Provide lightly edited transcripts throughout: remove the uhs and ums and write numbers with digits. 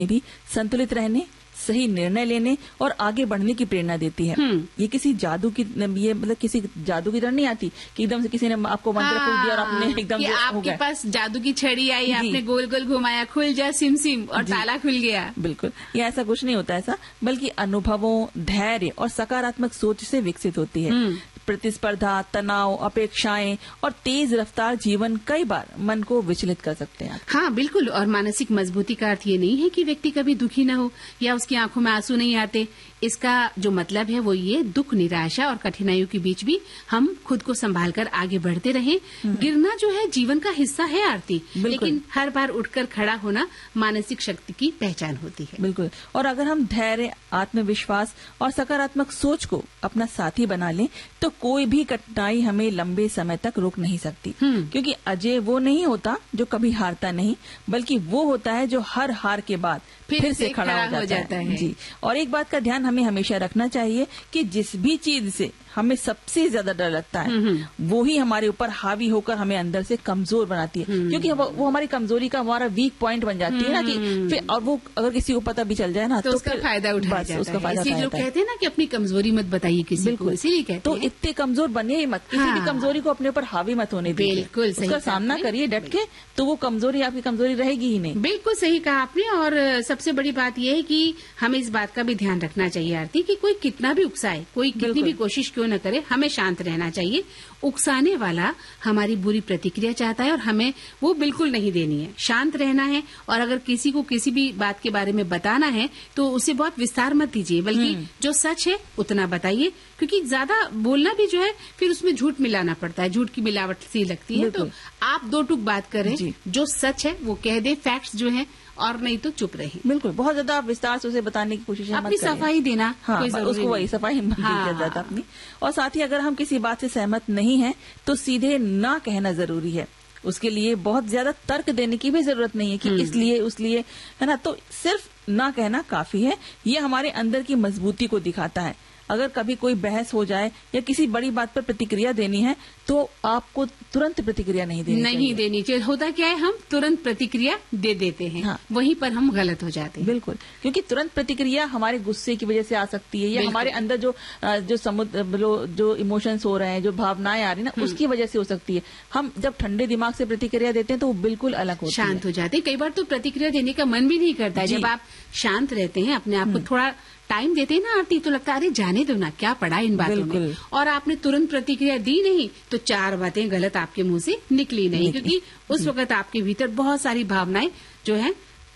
भी संतुलित रहने, सही निर्णय लेने और आगे बढ़ने की प्रेरणा देती है। ये किसी जादू की तरह नहीं आती कि एकदम से किसी ने आपको मंत्र फूंक दिया और आपने एकदम से आपके पास जादू की छड़ी आई, आपने गोल गोल घुमाया, खुल जा सिम सिम और ताला खुल गया। बिल्कुल, ये ऐसा कुछ नहीं होता ऐसा, बल्कि अनुभवों, धैर्य और सकारात्मक सोच से विकसित होती है। प्रतिस्पर्धा, तनाव, अपेक्षाएं और तेज रफ्तार जीवन कई बार मन को विचलित कर सकते हैं। हाँ बिल्कुल, और मानसिक मजबूती का अर्थ ये नहीं है कि व्यक्ति कभी दुखी न हो या उसकी आंखों में आंसू नहीं आते। इसका जो मतलब है वो ये, दुख, निराशा और कठिनाइयों के बीच भी हम खुद को संभालकर आगे बढ़ते रहें। गिरना जो है जीवन का हिस्सा है आरती, लेकिन हर बार उठकर खड़ा होना मानसिक शक्ति की पहचान होती है। बिल्कुल, और अगर हम धैर्य, आत्मविश्वास और सकारात्मक सोच को अपना साथी बना लें तो कोई भी कठिनाई हमें लंबे समय तक रोक नहीं सकती। क्योंकि अजय वो नहीं होता जो कभी हारता नहीं, बल्कि वो होता है जो हर हार के बाद फिर से खड़ा हो जाता है। जी, और एक बात का ध्यान हमें हमेशा रखना चाहिए कि जिस भी चीज से हमें सबसे ज्यादा डर लगता है वो ही हमारे ऊपर हावी होकर हमें अंदर से कमजोर बनाती है। क्योंकि वो हमारी कमजोरी का हमारा वीक पॉइंट बन जाती है ना, कि फिर और वो अगर किसी को पता भी चल जाए ना तो उसका फायदा उठाया जाता है। इसलिए जो कहते हैं ना कि अपनी कमजोरी मत बताइए किसी को, इसीलिए कहते हैं। तो इतने कमजोर बनिए ही मत, किसी भी कमजोरी को अपने ऊपर हावी मत होने दीजिए। बिल्कुल, उसका सामना करिए डट के, तो वो कमजोरी आपकी कमजोरी रहेगी ही नहीं। बिल्कुल सही कहा आपने। और सबसे बड़ी बात यह है कि हमें इस बात का भी ध्यान रखना चाहिए आरती कि कोई कितना भी उकसाए, कोई कितनी भी कोशिश क्यों न करे, हमें शांत रहना चाहिए। उकसाने वाला हमारी बुरी प्रतिक्रिया चाहता है और हमें वो बिल्कुल नहीं देनी है। शांत रहना है, और अगर किसी को किसी भी बात के बारे में बताना है तो उसे बहुत विस्तार मत दीजिए, बल्कि जो सच है उतना बताइए। क्योंकि ज्यादा बोलना भी जो है फिर उसमें झूठ मिलाना पड़ता है, झूठ की मिलावट सी लगती है। तो आप दो टूक बात करें, जो सच है वो कह दे, फैक्ट्स जो है, और नहीं तो चुप रहे। बिल्कुल, बहुत ज्यादा विस्तार से उसे बताने की कोशिश अपनी सफाई देना, कोई उसको वही सफाई ज्यादा अपनी। और साथ ही अगर हम किसी बात से सहमत नहीं है तो सीधे ना कहना जरूरी है। उसके लिए बहुत ज्यादा तर्क देने की भी जरूरत नहीं है कि इसलिए उसलिए, है ना। तो सिर्फ ना कहना काफी है। ये हमारे अंदर की मजबूती को दिखाता है। अगर कभी कोई बहस हो जाए या किसी बड़ी बात पर प्रतिक्रिया देनी है तो आपको तुरंत प्रतिक्रिया नहीं देनी चाहिए। होता क्या है, हम तुरंत प्रतिक्रिया दे देते हैं। हाँ। वहीं पर हम गलत हो जाते हैं। बिल्कुल, क्योंकि तुरंत प्रतिक्रिया हमारे गुस्से की वजह से आ सकती है, या हमारे अंदर जो इमोशंस हो रहे हैं, जो भावनाएं आ रही है ना, उसकी वजह से हो सकती है। हम जब ठंडे दिमाग से प्रतिक्रिया देते हैं तो वो बिल्कुल अलग होती है, शांत हो जाते हैं। कई बार तो प्रतिक्रिया देने का मन भी नहीं करता है। जब आप शांत रहते हैं, अपने आप को थोड़ा टाइम देते हैं ना आरती, तो लगता है अरे जाने दो ना, क्या पड़ा इन बातों में। और आपने तुरंत प्रतिक्रिया दी नहीं तो चार बातें गलत आपके मुंह से निकली नहीं, क्योंकि उस वक्त आपके भीतर बहुत सारी भावनाएं जो है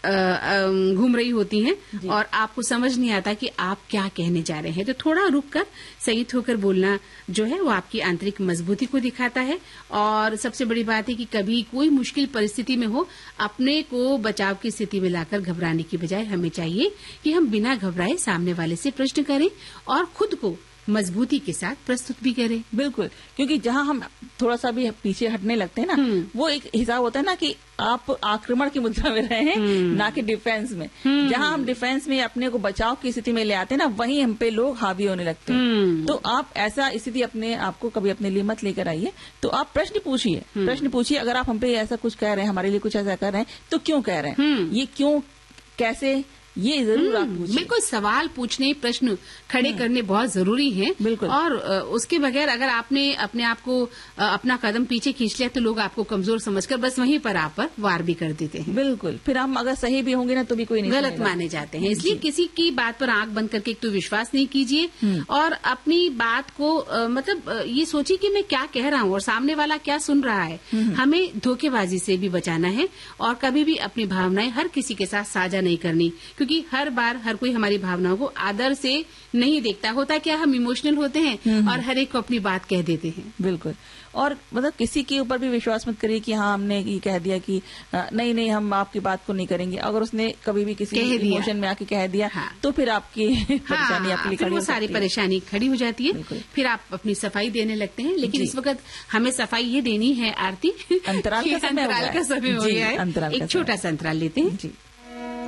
घूम रही होती हैं और आपको समझ नहीं आता कि आप क्या कहने जा रहे हैं। तो थोड़ा रुककर संयत होकर बोलना जो है वो आपकी आंतरिक मजबूती को दिखाता है। और सबसे बड़ी बात है कि कभी कोई मुश्किल परिस्थिति में हो, अपने को बचाव की स्थिति में लाकर घबराने की बजाय हमें चाहिए कि हम बिना घबराए सामने वाले से प्रश्न करें और खुद को मजबूती के साथ प्रस्तुत भी करें। बिल्कुल, क्योंकि जहां हम थोड़ा सा भी पीछे हटने लगते हैं ना, वो एक हिसाब होता है ना कि आप आक्रमण की मुद्रा में रहे हैं, ना कि डिफेंस में। जहां हम डिफेंस में अपने को बचाव की स्थिति में ले आते हैं ना, वहीं हम पे लोग हावी होने लगते हैं। तो आप ऐसा स्थिति अपने आपको कभी अपने लिए मत लेकर आइए। तो आप प्रश्न पूछिए। अगर आप हम पे ऐसा कुछ कह रहे हैं, हमारे लिए कुछ ऐसा कर रहे हैं, तो क्यों कह रहे हैं, ये क्यों, कैसे, ये जरूर आप पूछिए। बिल्कुल, सवाल पूछने, प्रश्न खड़े करने बहुत जरूरी हैं। बिल्कुल। और उसके बगैर अगर आपने अपने आप को अपना कदम पीछे खींच लिया तो लोग आपको कमजोर समझकर बस वहीं पर आप पर वार भी कर देते हैं। बिल्कुल, फिर हम अगर सही भी होंगे ना तो भी कोई नहीं, गलत माने जाते हैं। इसलिए किसी की बात पर आंख बंद करके एक तो विश्वास नहीं कीजिए, और अपनी बात को ये सोचिए कि मैं क्या कह रहा हूँ और सामने वाला क्या सुन रहा है। हमें धोखेबाजी से भी बचाना है और कभी भी अपनी भावनाएं हर किसी के साथ साझा नहीं करनी, क्योंकि हर बार हर कोई हमारी भावनाओं को आदर से नहीं देखता। होता क्या, हम इमोशनल होते हैं और हर एक को अपनी बात कह देते हैं। बिल्कुल, और किसी के ऊपर भी विश्वास मत करिए कि हाँ हमने ये कह दिया कि नहीं हम आपकी बात को नहीं करेंगे। अगर उसने कभी भी किसी इमोशन में आके कह दिया, हाँ, तो फिर आपकी परेशानी आपके लिए खड़ी हो सारी परेशानी खड़ी हो जाती है। फिर आप अपनी सफाई देने लगते हैं। लेकिन इस वक्त हमें सफाई ये देनी है आरती, अंतराल का समय हो गया है। एक छोटा सा अंतराल लेते हैं।